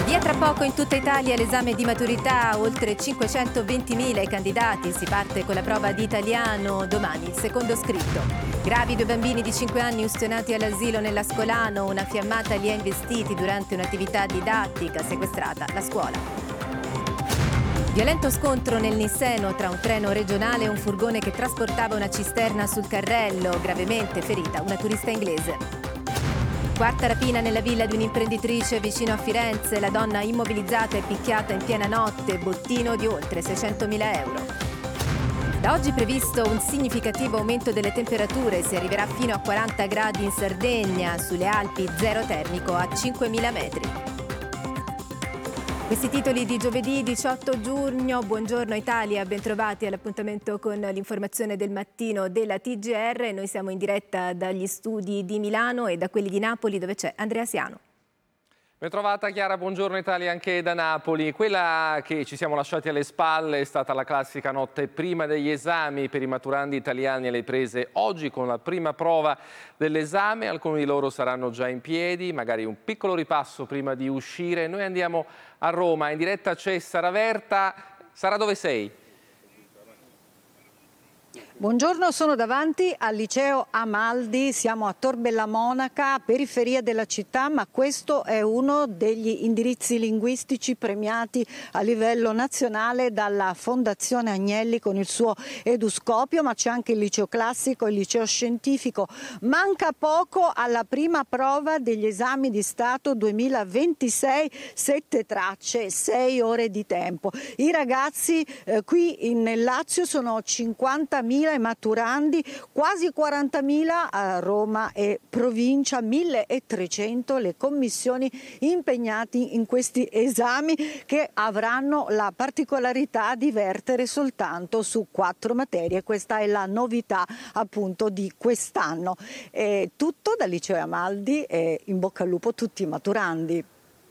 Via tra poco in tutta Italia l'esame di maturità, oltre 520.000 i candidati, si parte con la prova di italiano, domani il secondo scritto. Gravi 2 bambini di 5 anni ustionati all'asilo nell'Ascolano, una fiammata li ha investiti durante un'attività didattica, sequestrata la scuola. Violento scontro nel Nisseno tra un treno regionale e un furgone che trasportava una cisterna sul carrello, gravemente ferita una turista inglese. Quarta rapina nella villa di un'imprenditrice vicino a Firenze, la donna immobilizzata e picchiata in piena notte, bottino di oltre 600.000 euro. Da oggi è previsto un significativo aumento delle temperature, si arriverà fino a 40 gradi in Sardegna, sulle Alpi zero termico a 5.000 metri. Questi titoli di giovedì 18 giugno, buongiorno Italia, bentrovati all'appuntamento con l'informazione del mattino della TGR. Noi siamo in diretta dagli studi di Milano e da quelli di Napoli dove c'è Andrea Siano. Bentrovata Chiara, buongiorno Italia anche da Napoli. Quella che ci siamo lasciati alle spalle è stata la classica notte prima degli esami per i maturandi italiani alle prese oggi con la prima prova dell'esame. Alcuni di loro saranno già in piedi, magari un piccolo ripasso prima di uscire. Noi andiamo a Roma, in diretta c'è Sara Verta. Sara, dove sei? Buongiorno, sono davanti al liceo Amaldi, siamo a Tor Bella Monaca, periferia della città, ma questo è uno degli indirizzi linguistici premiati a livello nazionale dalla Fondazione Agnelli con il suo Eduscopio, ma c'è anche il liceo classico, il liceo scientifico. Manca poco alla prima prova degli esami di Stato 2026, 7 tracce, 6 ore di tempo. I ragazzi qui nel Lazio sono 50.000 i maturandi, quasi 40.000 a Roma e provincia, 1.300 le commissioni impegnati in questi esami che avranno la particolarità di vertere soltanto su 4 materie. Questa è la novità appunto di quest'anno. Tutto dal liceo Amaldi e in bocca al lupo tutti i maturandi.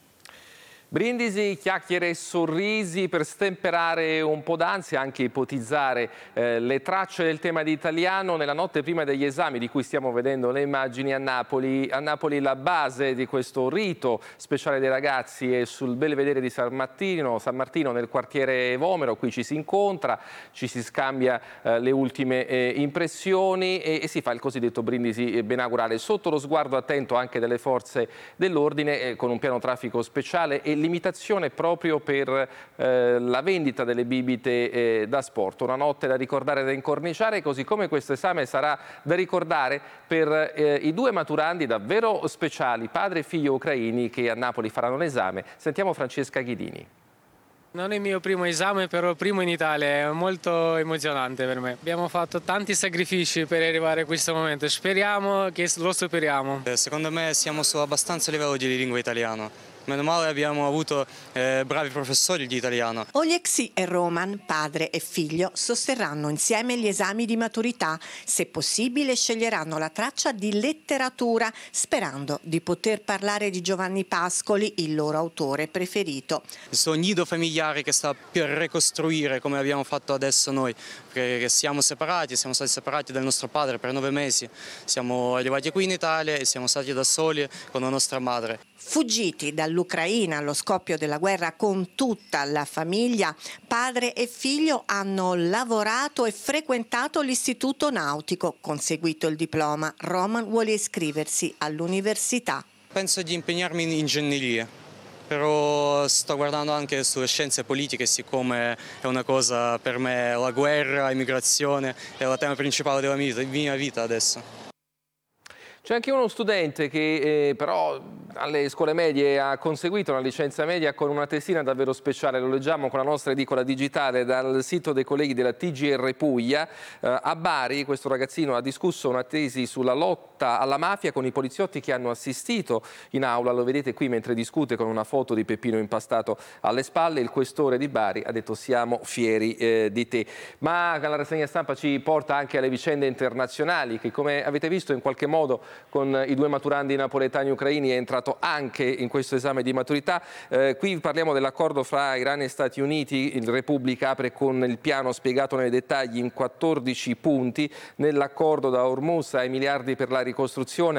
Brindisi, chiacchiere e sorrisi per stemperare un po' d'ansia, anche ipotizzare le tracce del tema di italiano nella notte prima degli esami di cui stiamo vedendo le immagini a Napoli. A Napoli la base di questo rito speciale dei ragazzi è sul Belvedere di San Martino nel quartiere Vomero. Qui ci si incontra, ci si scambia le ultime impressioni e si fa il cosiddetto brindisi benaugurale sotto lo sguardo attento anche delle forze dell'ordine con un piano traffico speciale e limitazione proprio per la vendita delle bibite da sport. Una notte da ricordare e da incorniciare, così come questo esame sarà da ricordare per i 2 maturandi davvero speciali, padre e figlio ucraini, che a Napoli faranno l'esame. Sentiamo Francesca Ghidini. Non è il mio primo esame, però primo in Italia, è molto emozionante per me. Abbiamo fatto tanti sacrifici per arrivare a questo momento, speriamo che lo superiamo. Secondo me siamo su abbastanza livello di lingua italiana. Meno male abbiamo avuto bravi professori di italiano. Oleksij e Roman, padre e figlio, sosterranno insieme gli esami di maturità. Se possibile sceglieranno la traccia di letteratura, sperando di poter parlare di Giovanni Pascoli, il loro autore preferito. Questo nido familiare che sta per ricostruire come abbiamo fatto adesso noi, perché siamo stati separati dal nostro padre per 9 mesi. Siamo arrivati qui in Italia e siamo stati da soli con la nostra madre. Fuggiti dall'Ucraina allo scoppio della guerra con tutta la famiglia, padre e figlio hanno lavorato e frequentato l'istituto nautico. Conseguito il diploma, Roman vuole iscriversi all'università. Penso di impegnarmi in ingegneria, però sto guardando anche sulle scienze politiche, siccome è una cosa per me, la guerra, l'immigrazione è il tema principale della mia vita adesso. C'è anche uno studente che però alle scuole medie ha conseguito una licenza media con una tesina davvero speciale. Lo leggiamo con la nostra edicola digitale dal sito dei colleghi della TGR Puglia. A Bari questo ragazzino ha discusso una tesi sulla lotta alla mafia con i poliziotti che hanno assistito in aula. Lo vedete qui mentre discute con una foto di Peppino impastato alle spalle. Il questore di Bari ha detto: siamo fieri di te. Ma la rassegna stampa ci porta anche alle vicende internazionali che, come avete visto, in qualche modo con i 2 maturandi napoletani ucraini è entrato anche in questo esame di maturità. Qui parliamo dell'accordo fra Iran e Stati Uniti. Il Repubblica apre con il piano spiegato nei dettagli in 14 punti. Nell'accordo da Hormuz ai miliardi per la ricostruzione,